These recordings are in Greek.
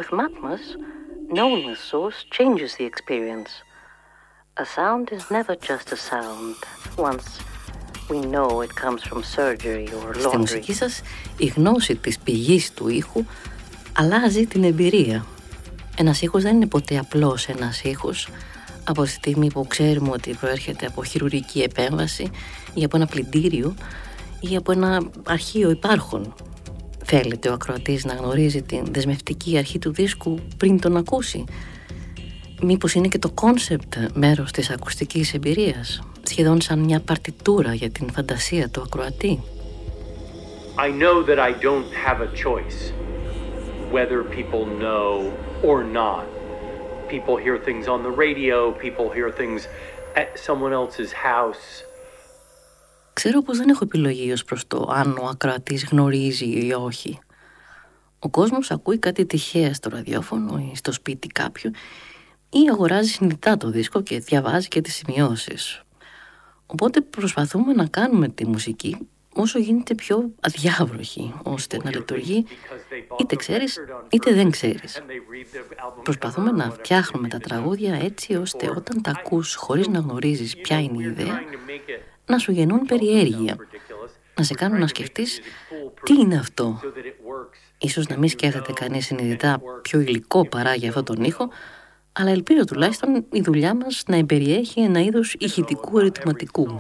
With Matmos, knowing the source changes the experience. A sound is never just a sound once we know it comes from surgery or laundry. Στη μουσική σας, η γνώση της πηγής του ήχου αλλάζει την εμπειρία. Ένας ήχος δεν είναι ποτέ απλώς ένας ήχος από τη στιγμή που ξέρουμε ότι προέρχεται από χειρουργική επέμβαση ή από ένα πλυντήριο ή από ένα αρχείο υπάρχον. Θέλετε ο ακροατής να γνωρίζει την δεσμευτική αρχή του δίσκου πριν τον ακούσει? Μήπως είναι και το κόνσεπτ μέρος της ακουστικής εμπειρίας, σχεδόν σαν μια παρτιτούρα για την φαντασία του ακροατή? I know that I don't have a choice, whether people know or not. People hear things on the radio, people hear things at someone else's house. Ξέρω πως δεν έχω επιλογή ως προς το αν ο ακροατής γνωρίζει ή όχι. Ο κόσμος ακούει κάτι τυχαία στο ραδιόφωνο ή στο σπίτι κάποιου ή αγοράζει συνειδητά το δίσκο και διαβάζει και τις σημειώσεις. Οπότε προσπαθούμε να κάνουμε τη μουσική όσο γίνεται πιο αδιάβροχη, ώστε να λειτουργεί είτε ξέρεις είτε δεν ξέρεις. Προσπαθούμε να φτιάχνουμε τα τραγούδια έτσι ώστε όταν τα ακούς χωρίς να γνωρίζεις ποια είναι η ιδέα, να σου γεννούν περιέργεια, να σε κάνουν να σκεφτείς τι είναι αυτό. Ίσως να μην σκέφτεται κανείς συνειδητά ποιο υλικό παράγει αυτόν τον ήχο, αλλά ελπίζω τουλάχιστον η δουλειά μας να εμπεριέχει ένα είδος ηχητικού ερωτηματικού.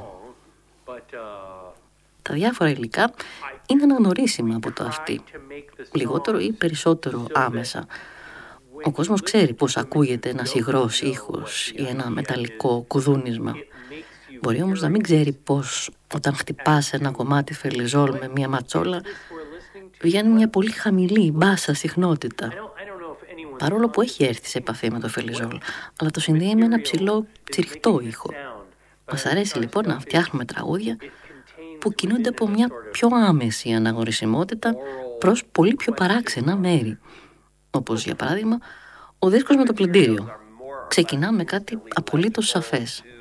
Τα διάφορα υλικά είναι αναγνωρίσιμα από το αυτί, λιγότερο ή περισσότερο άμεσα. Ο κόσμος ξέρει πώς ακούγεται ένας υγρός ήχος ή ένα μεταλλικό κουδούνισμα. Μπορεί όμως να μην ξέρει πώς όταν χτυπάς ένα κομμάτι φελιζόλ με μια ματσόλα βγαίνει μια πολύ χαμηλή μπάσα συχνότητα, παρόλο που έχει έρθει σε επαφή με το φελιζόλ, αλλά το συνδέει με ένα ψηλό τσιριχτό ήχο. Μας αρέσει λοιπόν να φτιάχνουμε τραγούδια που κινούνται από μια πιο άμεση αναγνωρισιμότητα προς πολύ πιο παράξενα μέρη, όπως για παράδειγμα ο δίσκος με το πλυντήριο. Ξεκινά με κάτι απολύτως σαφές.